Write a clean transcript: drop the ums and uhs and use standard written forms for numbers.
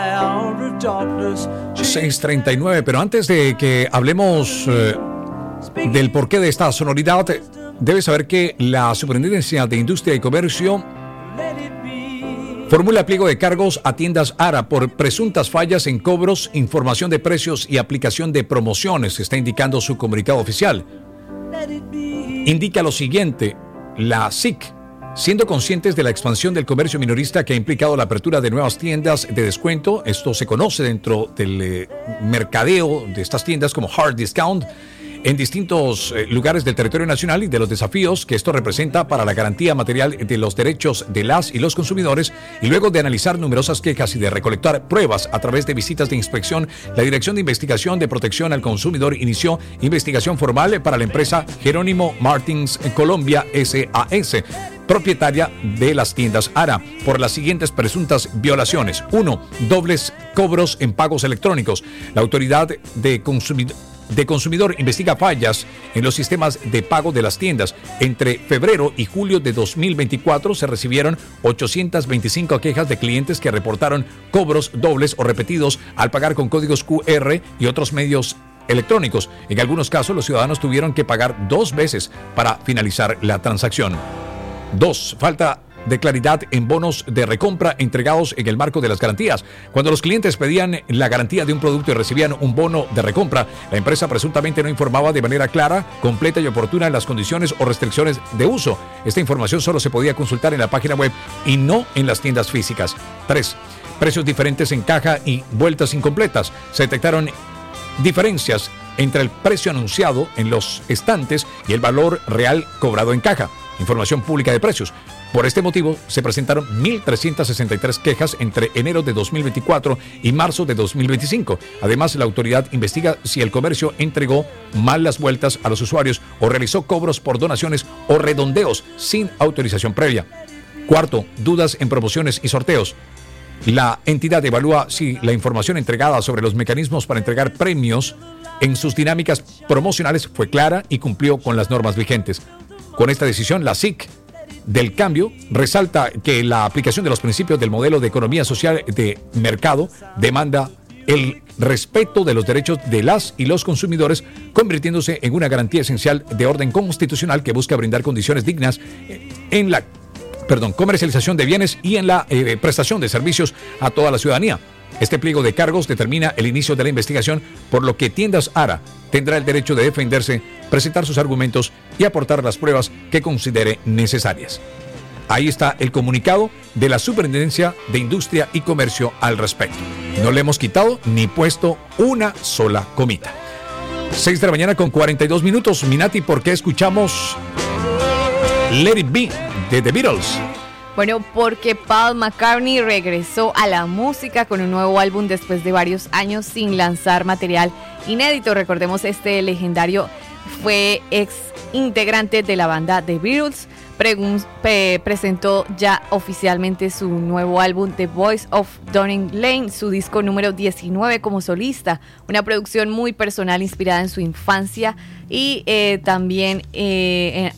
6:39, pero antes de que hablemos del porqué de esta sonoridad, debes saber que la Superintendencia de Industria y Comercio formula pliego de cargos a tiendas ARA por presuntas fallas en cobros, información de precios y aplicación de promociones, está indicando su comunicado oficial. Indica lo siguiente: la SIC, siendo conscientes de la expansión del comercio minorista que ha implicado la apertura de nuevas tiendas de descuento, esto se conoce dentro del mercadeo de estas tiendas como hard discount, en distintos lugares del territorio nacional, y de los desafíos que esto representa para la garantía material de los derechos de las y los consumidores, y luego de analizar numerosas quejas y de recolectar pruebas a través de visitas de inspección, la Dirección de Investigación de Protección al Consumidor inició investigación formal para la empresa Jerónimo Martins Colombia SAS, propietaria de las tiendas ARA, por las siguientes presuntas violaciones. 1. Dobles cobros en pagos electrónicos. La Autoridad de Consumidor investiga fallas en los sistemas de pago de las tiendas. Entre febrero y julio de 2024 se recibieron 825 quejas de clientes que reportaron cobros dobles o repetidos al pagar con códigos QR y otros medios electrónicos. En algunos casos, los ciudadanos tuvieron que pagar 2 veces para finalizar la transacción. 2. Falta de claridad en bonos de recompra entregados en el marco de las garantías. Cuando los clientes pedían la garantía de un producto y recibían un bono de recompra, la empresa presuntamente no informaba de manera clara, completa y oportuna las condiciones o restricciones de uso. Esta información solo se podía consultar en la página web y no en las tiendas físicas. 3. Precios diferentes en caja y vueltas incompletas. Se detectaron diferencias entre el precio anunciado en los estantes y el valor real cobrado en caja. Información pública de precios. Por este motivo, se presentaron 1.363 quejas entre enero de 2024 y marzo de 2025. Además, la autoridad investiga si el comercio entregó mal las vueltas a los usuarios o realizó cobros por donaciones o redondeos sin autorización previa. 4. Dudas en promociones y sorteos. La entidad evalúa si la información entregada sobre los mecanismos para entregar premios en sus dinámicas promocionales fue clara y cumplió con las normas vigentes. Con esta decisión, la SIC del cambio resalta que la aplicación de los principios del modelo de economía social de mercado demanda el respeto de los derechos de las y los consumidores, convirtiéndose en una garantía esencial de orden constitucional que busca brindar condiciones dignas en la comercialización de bienes y en la prestación de servicios a toda la ciudadanía. Este pliego de cargos determina el inicio de la investigación, por lo que Tiendas ARA tendrá el derecho de defenderse, presentar sus argumentos y aportar las pruebas que considere necesarias. Ahí está el comunicado de la Superintendencia de Industria y Comercio al respecto. No le hemos quitado ni puesto una sola comita. 6 de la mañana con 42 minutos. Minati, ¿por qué escuchamos Let It Be de The Beatles? Bueno, porque Paul McCartney regresó a la música con un nuevo álbum después de varios años sin lanzar material inédito. Recordemos, este legendario fue ex integrante de la banda The Beatles. Presentó ya oficialmente su nuevo álbum The Voice of Downing Lane, su disco número 19 como solista, una producción muy personal inspirada en su infancia y también